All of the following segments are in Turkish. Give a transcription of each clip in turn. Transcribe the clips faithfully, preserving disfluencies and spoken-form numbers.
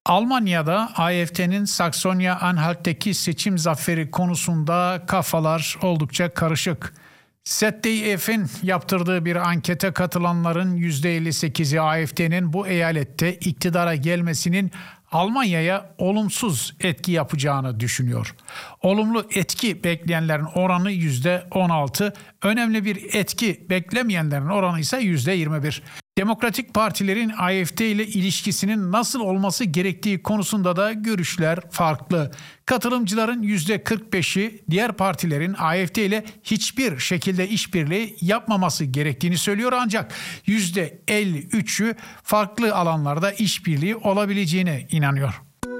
Almanya'da A F D'nin Saksonya-Anhalt'teki seçim zaferi konusunda kafalar oldukça karışık. Z D F'in yaptırdığı bir ankete katılanların yüzde elli sekizi A F D'nin bu eyalette iktidara gelmesinin Almanya'ya olumsuz etki yapacağını düşünüyor. Olumlu etki bekleyenlerin oranı yüzde on altı, önemli bir etki beklemeyenlerin oranı ise yüzde yirmi bir. Demokratik partilerin A F D ile ilişkisinin nasıl olması gerektiği konusunda da görüşler farklı. Katılımcıların yüzde kırk beşi diğer partilerin A F D ile hiçbir şekilde işbirliği yapmaması gerektiğini söylüyor, ancak yüzde elli üçü farklı alanlarda işbirliği olabileceğine inanıyor.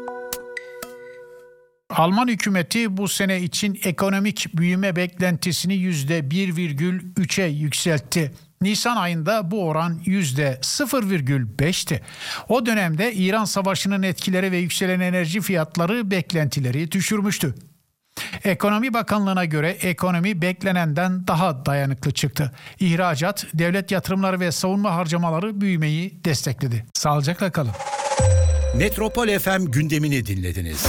Alman hükümeti bu sene için ekonomik büyüme beklentisini yüzde bir virgül üçe yükseltti. Nisan ayında bu oran yüzde sıfır virgül beşti. O dönemde İran Savaşı'nın etkileri ve yükselen enerji fiyatları beklentileri düşürmüştü. Ekonomi Bakanlığı'na göre ekonomi beklenenden daha dayanıklı çıktı. İhracat, devlet yatırımları ve savunma harcamaları büyümeyi destekledi. Sağlıcakla kalın. Metropol F M gündemini dinlediniz.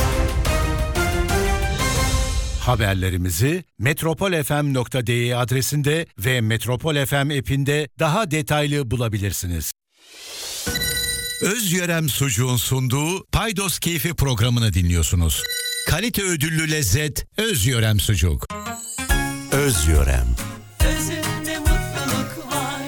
Haberlerimizi metropol f m nokta d e adresinde ve Metropol F M app'inde daha detaylı bulabilirsiniz. Özyörem Sucuğun sunduğu Paydos Keyfi programını dinliyorsunuz. Kalite ödüllü lezzet Özyörem Sucuk. Özyörem. Özünde mutluluk var.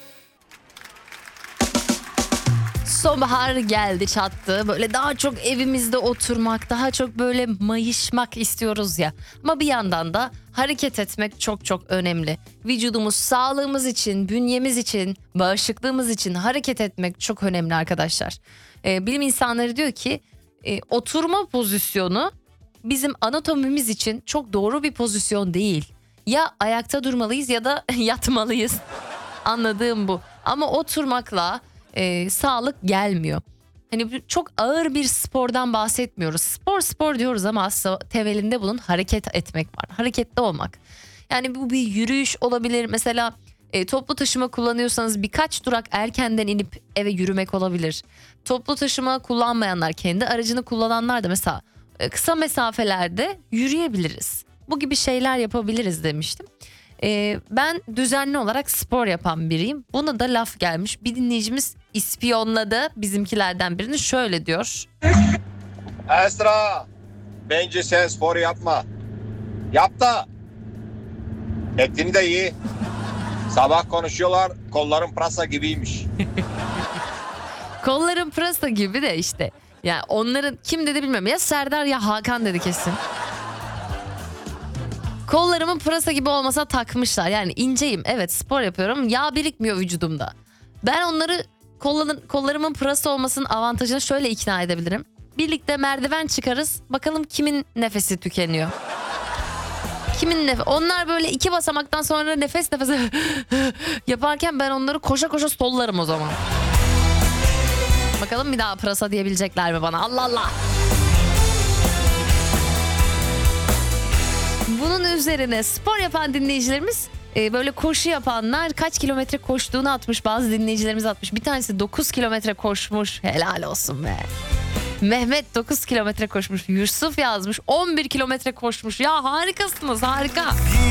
Sonbahar geldi çattı. Böyle daha çok evimizde oturmak, daha çok böyle mayışmak istiyoruz ya. Ama bir yandan da hareket etmek çok çok önemli. Vücudumuz, sağlığımız için, bünyemiz için, bağışıklığımız için hareket etmek çok önemli arkadaşlar. Ee, bilim insanları diyor ki e, oturma pozisyonu bizim anatomimiz için çok doğru bir pozisyon değil. Ya ayakta durmalıyız ya da yatmalıyız. Anladığım bu. Ama oturmakla e, sağlık gelmiyor. Hani çok ağır bir spordan bahsetmiyoruz. Spor spor diyoruz ama aslında temelinde bunun hareket etmek var. Hareketli olmak. Yani bu bir yürüyüş olabilir. Mesela e, toplu taşıma kullanıyorsanız birkaç durak erkenden inip eve yürümek olabilir. Toplu taşıma kullanmayanlar, kendi aracını kullananlar da mesela e, kısa mesafelerde yürüyebiliriz. Bu gibi şeyler yapabiliriz demiştim. Ee, ben düzenli olarak spor yapan biriyim. Buna da laf gelmiş. Bir dinleyicimiz ispiyonladı bizimkilerden birini, şöyle diyor. Esra, bence sen spor yapma. Yap da etini de iyi. Sabah konuşuyorlar, kolların pırasa gibiymiş. Kolların pırasa gibi de işte. Yani onların kim dedi bilmiyorum. Ya Serdar ya Hakan dedi kesin. Kollarımın pırasa gibi olmasa takmışlar. Yani inceyim, evet, spor yapıyorum. Yağ birikmiyor vücudumda. Ben onları kolların, kollarımın pırasa olmasının avantajını şöyle ikna edebilirim. Birlikte merdiven çıkarız. Bakalım kimin nefesi tükeniyor. Kimin nefes? Onlar böyle iki basamaktan sonra nefes nefese yaparken ben onları koşa koşa sollarım o zaman. Bakalım bir daha pırasa diyebilecekler mi bana? Allah Allah. Bunun üzerine spor yapan dinleyicilerimiz, e, böyle koşu yapanlar kaç kilometre koştuğunu atmış, bazı dinleyicilerimiz atmış. Bir tanesi dokuz kilometre koşmuş, helal olsun be. Mehmet dokuz kilometre koşmuş, Yusuf yazmış on bir kilometre koşmuş. Ya harikasınız, harika.